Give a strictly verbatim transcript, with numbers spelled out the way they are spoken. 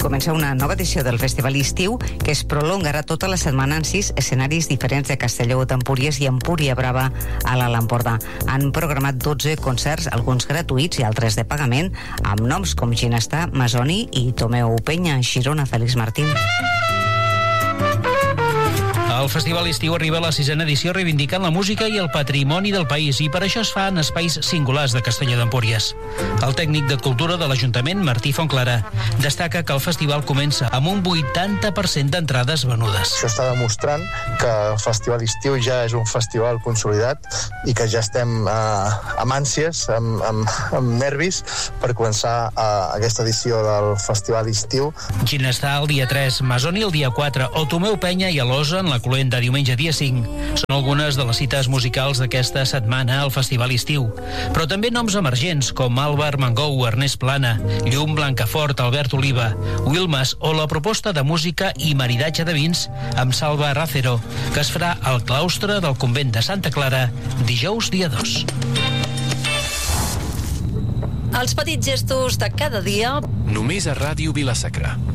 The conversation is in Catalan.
comença una nova edició del Festival Estiu que es prolongarà tota la setmana en sis escenaris diferents de Castelló d'Empúries i Empúria Brava a l'Alt Empordà. Han programat dotze concerts, alguns gratuïts i altres de pagament, amb noms com Ginestà, Masoni i Tomeu Penya, Girona, Félix Martín. El Festival Estiu arriba a la sisena edició reivindicant la música i el patrimoni del país i per això es fa en espais singulars de Castelló d'Empúries. El tècnic de cultura de l'Ajuntament, Martí Fontclara, destaca que el festival comença amb un vuitanta per cent d'entrades venudes. Això està demostrant que el Festival Estiu ja és un festival consolidat i que ja estem eh, amb ànsies, amb, amb, amb nervis per començar eh, aquesta edició del Festival Estiu. Ginestà el dia tres, Masoni el dia quatre o Tomeu Penya i Alosa en la Cluenda diumenge dia cinc. Són algunes de les cites musicals d'aquesta setmana al Festival Estiu. Però també noms emergents com Álvar Mangou, Ernest Plana, Llum Blancafort, Albert Oliva, Wilmas o la proposta de música i maridatge de vins amb Salva Rácero, que es farà al claustre del convent de Santa Clara dijous dia dos. Els petits gestos de cada dia. Només a Ràdio Vila-sacra.